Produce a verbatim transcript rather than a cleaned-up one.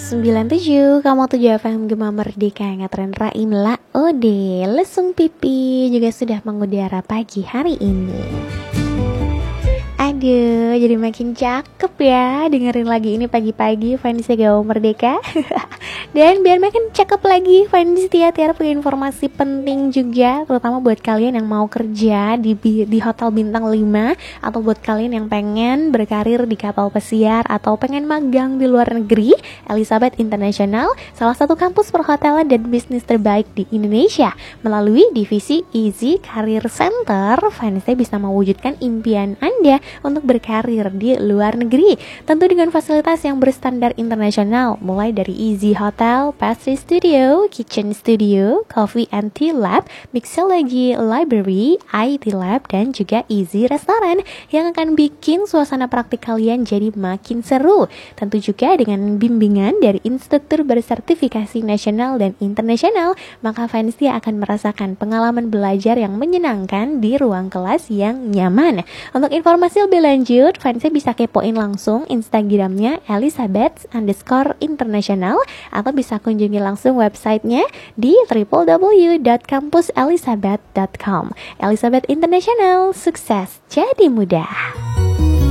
sembilan tujuh Kamu tujuh F M Gema Merdeka Ngatren Raim La Ode Lesung Pipi juga sudah mengudara pagi hari ini. Aduh, jadi makin cakep ya dengerin lagi ini pagi-pagi fans Gema Merdeka. Dan biar makin cakep lagi, fans Tia Tiara punya informasi penting juga, terutama buat kalian yang mau kerja di di hotel bintang lima, atau buat kalian yang pengen berkarir di kapal pesiar atau pengen magang di luar negeri. Elizabeth International, salah satu kampus perhotelan dan bisnis terbaik di Indonesia, melalui divisi Easy Career Center, fans Tia bisa mewujudkan impian Anda untuk berkarir di luar negeri, tentu dengan fasilitas yang berstandar internasional, mulai dari Easy Hotel, Pastry Studio, Kitchen Studio, Coffee and Tea Lab, Mixology Library, I T Lab, dan juga Easy Restaurant yang akan bikin suasana praktik kalian jadi makin seru. Tentu juga dengan bimbingan dari instruktur bersertifikasi nasional dan internasional, maka fans dia akan merasakan pengalaman belajar yang menyenangkan di ruang kelas yang nyaman. Untuk informasi lebih lanjut, fansnya bisa kepoin langsung Instagramnya Elizabeth underscore international, atau bisa kunjungi langsung websitenya di w w w dot campus elizabeth dot com. Elizabeth International, sukses jadi mudah.